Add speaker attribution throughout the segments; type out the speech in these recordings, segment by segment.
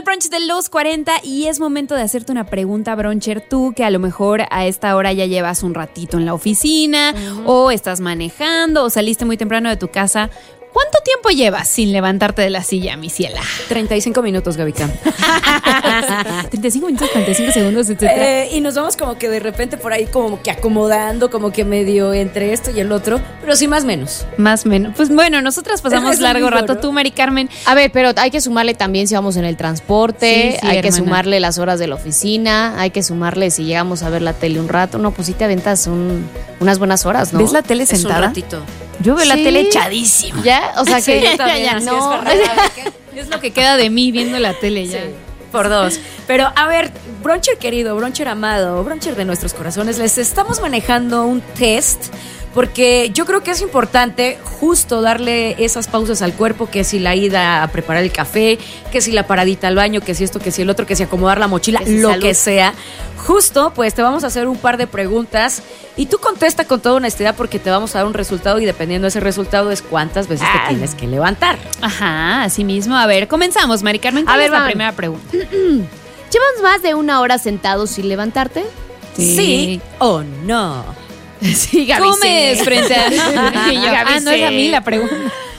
Speaker 1: brunch de los 40 y es momento de hacerte una pregunta, bruncher. Tú que a lo mejor a esta hora ya llevas un ratito en la oficina o estás manejando o saliste muy temprano de tu casa. ¿Cuánto tiempo llevas sin levantarte de la silla, mi ciela?
Speaker 2: 35 minutos, Gabica.
Speaker 1: 35 minutos, 45 segundos, etc.
Speaker 2: Y nos vamos como que de repente por ahí como que acomodando, como que medio entre esto y el otro, pero sí más o menos.
Speaker 1: Más o menos. Pues bueno, nosotras pasamos largo rato. ¿No? Tú, Mari Carmen.
Speaker 3: A ver, pero hay que sumarle también si vamos en el transporte,
Speaker 1: sí,
Speaker 3: hay que
Speaker 1: hermana.
Speaker 3: sumarle las horas de la oficina, hay que sumarle si llegamos a ver la tele un rato. No, pues sí te aventas unas buenas horas, ¿no?
Speaker 1: ¿Ves la tele
Speaker 2: Es un
Speaker 1: sentada?
Speaker 2: ratito.
Speaker 1: Yo veo la
Speaker 3: Sí.
Speaker 1: tele echadísima.
Speaker 3: ¿Ya? O sea que...
Speaker 2: Sí, yo también,
Speaker 1: ya,
Speaker 2: sí,
Speaker 1: no.
Speaker 2: es verdad.
Speaker 1: Es lo que queda de mí viendo la tele ya.
Speaker 2: Sí, por dos. Pero a ver, bruncher querido, bruncher amado, bruncher de nuestros corazones, les estamos manejando un test porque yo creo que es importante justo darle esas pausas al cuerpo, que si la ida a preparar el café, que si la paradita al baño, que si esto, que si el otro, que si acomodar la mochila,
Speaker 3: Que si
Speaker 2: lo
Speaker 3: salud.
Speaker 2: que sea. Justo, pues te vamos a hacer un par de preguntas y tú contesta con toda honestidad porque te vamos a dar un resultado y dependiendo de ese resultado es cuántas veces te tienes que levantar.
Speaker 1: Ajá, así mismo. A ver, comenzamos, Mari Carmen. ¿Cuál
Speaker 3: A ver,
Speaker 1: es la
Speaker 3: van.
Speaker 1: primera pregunta?
Speaker 3: ¿Llevas más de una hora sentado sin levantarte?
Speaker 2: ¿Sí o no?
Speaker 3: Sí, Gaby.
Speaker 1: ¿Comes frente a... Y yo,
Speaker 3: Gaby,
Speaker 1: no es a
Speaker 3: sí.
Speaker 1: mí la pregunta.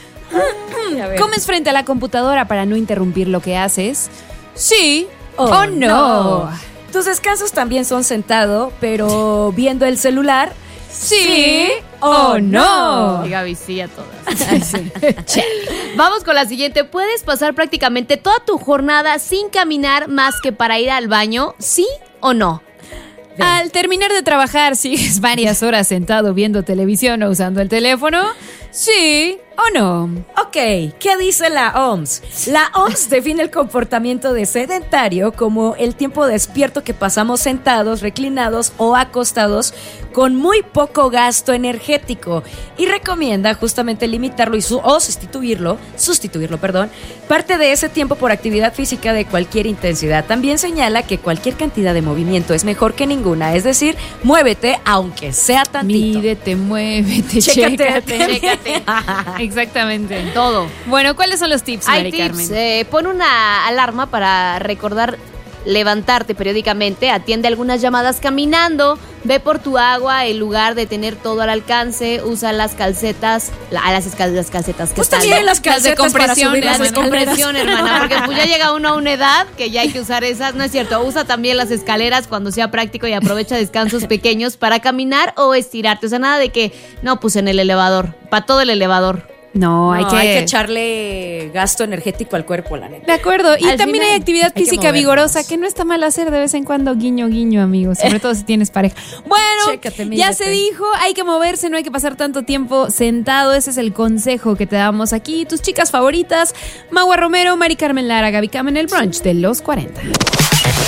Speaker 1: ¿Comes frente a la computadora para no interrumpir lo que haces? Sí o no.
Speaker 2: Tus descansos también son sentado, pero viendo el celular.
Speaker 1: Sí o no.
Speaker 3: Y Gaby, sí a todas. Vamos con la siguiente. ¿Puedes pasar prácticamente toda tu jornada sin caminar más que para ir al baño? ¿Sí o no?
Speaker 1: Al terminar de trabajar, ¿sigues varias horas sentado viendo televisión o usando el teléfono? ¿Sí o no?
Speaker 2: Ok, ¿qué dice la OMS? La OMS define el comportamiento de sedentario como el tiempo despierto que pasamos sentados, reclinados o acostados con muy poco gasto energético y recomienda justamente limitarlo o sustituirlo, parte de ese tiempo por actividad física de cualquier intensidad. También señala que cualquier cantidad de movimiento es mejor que ninguna, es decir, muévete aunque sea tantito.
Speaker 1: Mídete, muévete,
Speaker 2: Chécate.
Speaker 1: Exactamente.
Speaker 3: Todo.
Speaker 1: Bueno, ¿cuáles son los tips,
Speaker 3: Hay
Speaker 1: Mari
Speaker 3: tips.
Speaker 1: Carmen?
Speaker 3: Pon una alarma para recordar levantarte periódicamente. Atiende algunas llamadas caminando. Ve por tu agua en lugar de tener todo al alcance. Usa las calcetas. Las calcetas que
Speaker 2: Pues también las calcetas
Speaker 1: de compresión,
Speaker 2: para subir
Speaker 3: Las de
Speaker 2: escaleras.
Speaker 3: compresión, hermana, porque pues ya llega uno a una edad que ya hay que usar esas. No es cierto, usa también las escaleras cuando sea práctico y aprovecha descansos pequeños para caminar o estirarte. O sea, nada de que, no, pues en el elevador, para todo el elevador.
Speaker 1: No, hay que
Speaker 2: echarle gasto energético al cuerpo, la neta.
Speaker 1: De acuerdo. Y
Speaker 3: Al
Speaker 1: también
Speaker 3: final
Speaker 1: hay actividad
Speaker 2: hay que
Speaker 1: física
Speaker 2: movernos.
Speaker 1: vigorosa que no está mal hacer de vez en cuando, guiño, guiño, amigos. Sobre todo si tienes pareja. Bueno,
Speaker 2: Chécate,
Speaker 1: ya
Speaker 2: mídete.
Speaker 1: se dijo, hay que moverse, no hay que pasar tanto tiempo sentado. Ese es el consejo que te damos aquí. Tus chicas favoritas, Magua Romero, Mari Carmen Lara, Gaby Cam en el brunch de los 40.